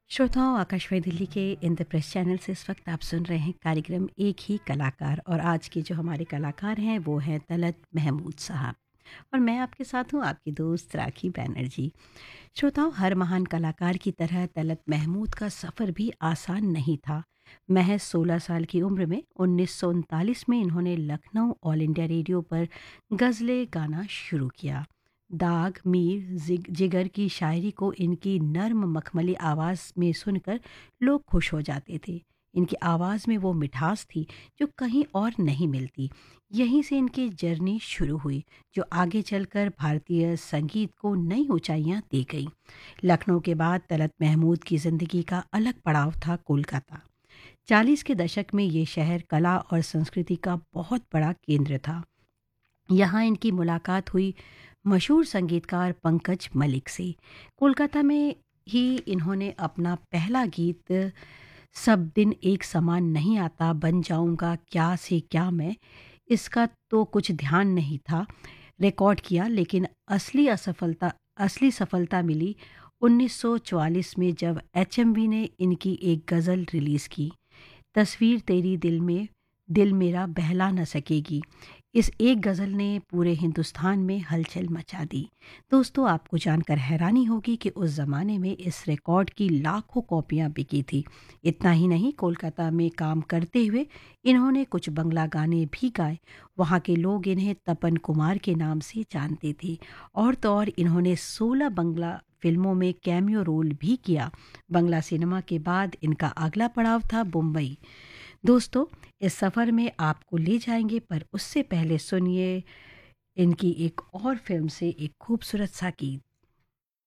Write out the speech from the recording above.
श्रोताओं, आकाशवाणी दिल्ली के इंद्रप्रस्थ चैनल से इस वक्त आप सुन रहे हैं कार्यक्रम एक ही कलाकार। और आज के जो हमारे कलाकार हैं वो हैं तलत महमूद साहब। और मैं आपके साथ हूँ, आपकी दोस्त राखी बैनर्जी। श्रोताओं, हर महान कलाकार की तरह तलत महमूद का सफ़र भी आसान नहीं था। महज 16 साल की उम्र में 1939 में इन्होंने लखनऊ ऑल इंडिया रेडियो पर गज़लें गाना शुरू किया। दाग, मीर, जिगर की शायरी को इनकी नर्म मखमली आवाज़ में सुनकर लोग खुश हो जाते थे। इनकी आवाज़ में वो मिठास थी जो कहीं और नहीं मिलती। यहीं से इनकी जर्नी शुरू हुई, जो आगे चलकर भारतीय संगीत को नई ऊंचाइयां दे गई। लखनऊ के बाद तलत महमूद की ज़िंदगी का अलग पड़ाव था कोलकाता। 40 के दशक में ये शहर कला और संस्कृति का बहुत बड़ा केंद्र था। यहाँ इनकी मुलाकात हुई मशहूर संगीतकार पंकज मलिक से। कोलकाता में ही इन्होंने अपना पहला गीत सब दिन एक समान नहीं आता, बन जाऊंगा क्या से क्या मैं, इसका तो कुछ ध्यान नहीं था, रिकॉर्ड किया। लेकिन असली सफलता मिली 1944 में, जब एचएमवी ने इनकी एक गज़ल रिलीज़ की, तस्वीर तेरी दिल में, दिल मेरा बहला न सकेगी। इस एक गज़ल ने पूरे हिंदुस्तान में हलचल मचा दी। दोस्तों, आपको जानकर हैरानी होगी कि उस ज़माने में इस रिकॉर्ड की लाखों कॉपियां बिकी थी। इतना ही नहीं, कोलकाता में काम करते हुए इन्होंने कुछ बंगला गाने भी गाए। वहाँ के लोग इन्हें तपन कुमार के नाम से जानते थे। और तो और इन्होंने 16 बंगला फिल्मों में कैमियो रोल भी किया। बंगला सिनेमा के बाद इनका अगला पड़ाव था मुंबई। दोस्तों, इस सफ़र में आपको ले जाएंगे, पर उससे पहले सुनिए इनकी एक और फिल्म से एक खूबसूरत सा गीत।